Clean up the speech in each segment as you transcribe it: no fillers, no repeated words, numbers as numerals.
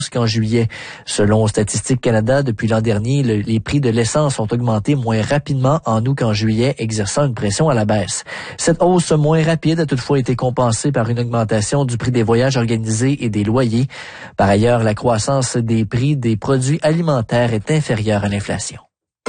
qu'en juillet. Selon Statistique Canada, depuis l'an dernier, les prix de l'essence ont augmenté moins rapidement en août qu'en juillet, exerçant une pression à la baisse. Cette hausse moins rapide a toutefois été compensée par une augmentation du prix des voyages organisés et des loyers. Par ailleurs, la croissance des prix des produits alimentaires est inférieure à l'inflation.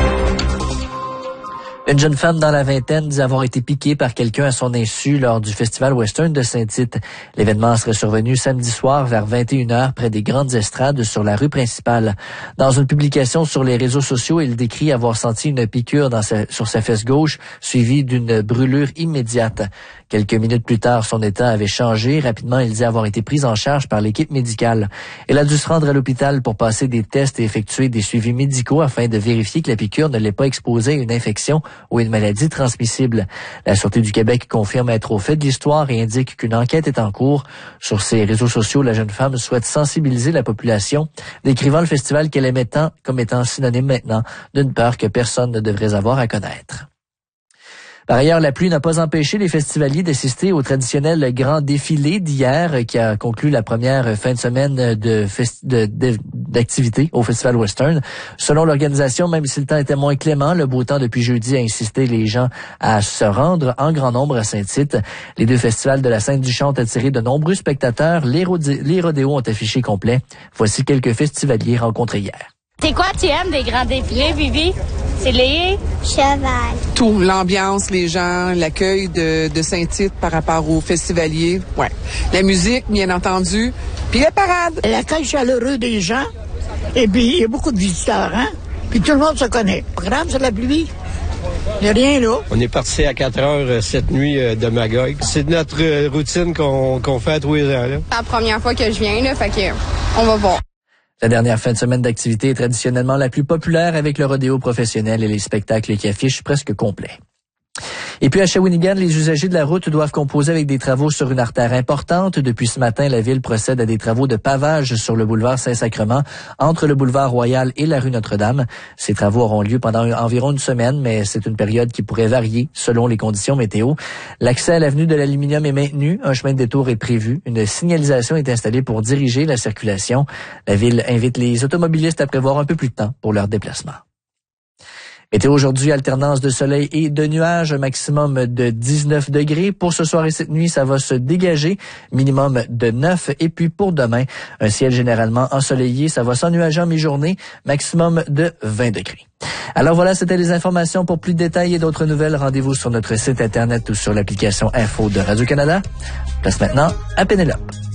Une jeune femme dans la vingtaine dit avoir été piquée par quelqu'un à son insu lors du Festival Western de Saint-Tite. L'événement serait survenu samedi soir vers 21h près des grandes estrades sur la rue principale. Dans une publication sur les réseaux sociaux, il décrit avoir senti une piqûre sur sa fesse gauche, suivie d'une brûlure immédiate. Quelques minutes plus tard, son état avait changé. Rapidement, il dit avoir été pris en charge par l'équipe médicale. Elle a dû se rendre à l'hôpital pour passer des tests et effectuer des suivis médicaux afin de vérifier que la piqûre ne l'ait pas exposée à une infection ou une maladie transmissible. La Sûreté du Québec confirme être au fait de l'histoire et indique qu'une enquête est en cours. Sur ses réseaux sociaux, la jeune femme souhaite sensibiliser la population, décrivant le festival qu'elle aimait tant comme étant synonyme maintenant d'une peur que personne ne devrait avoir à connaître. Par ailleurs, la pluie n'a pas empêché les festivaliers d'assister au traditionnel grand défilé d'hier qui a conclu la première fin de semaine d'activité au Festival Western. Selon l'organisation, même si le temps était moins clément, le beau temps depuis jeudi a incité les gens à se rendre en grand nombre à Saint-Tite. Les deux festivals de la Sainte-du-Champ ont attiré de nombreux spectateurs. Les rodéos ont affiché complet. Voici quelques festivaliers rencontrés hier. C'est quoi tu aimes des grands défilés, Vivi? C'est les cheval. Tout, l'ambiance, les gens, l'accueil de Saint-Tite par rapport aux festivaliers. Ouais. La musique, bien entendu. Puis la parade. L'accueil chaleureux des gens. Et puis, il y a beaucoup de visiteurs, hein? Puis tout le monde se connaît. Le programme, c'est la pluie. Il n'y a rien là. On est parti à 4 heures cette nuit de Magog. C'est notre routine qu'on fait à tous les ans, là. C'est la première fois que je viens, là, fait que on va voir. La dernière fin de semaine d'activité est traditionnellement la plus populaire avec le rodéo professionnel et les spectacles qui affichent presque complets. Et puis à Shawinigan, les usagers de la route doivent composer avec des travaux sur une artère importante. Depuis ce matin, la ville procède à des travaux de pavage sur le boulevard Saint-Sacrement, entre le boulevard Royal et la rue Notre-Dame. Ces travaux auront lieu pendant environ une semaine, mais c'est une période qui pourrait varier selon les conditions météo. L'accès à l'avenue de l'Aluminium est maintenu. Un chemin de détour est prévu. Une signalisation est installée pour diriger la circulation. La ville invite les automobilistes à prévoir un peu plus de temps pour leur déplacement. Météo aujourd'hui, alternance de soleil et de nuages, un maximum de 19 degrés. Pour ce soir et cette nuit, ça va se dégager, minimum de 9. Et puis pour demain, un ciel généralement ensoleillé, ça va s'ennuager en mi-journée, maximum de 20 degrés. Alors voilà, c'était les informations. Pour plus de détails et d'autres nouvelles, rendez-vous sur notre site Internet ou sur l'application Info de Radio-Canada. Place maintenant à Pénélope.